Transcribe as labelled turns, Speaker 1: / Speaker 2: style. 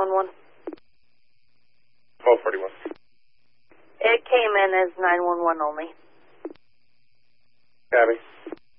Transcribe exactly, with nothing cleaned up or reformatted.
Speaker 1: one one.
Speaker 2: twelve forty-one.
Speaker 1: It came in as nine one one only.
Speaker 2: Copy.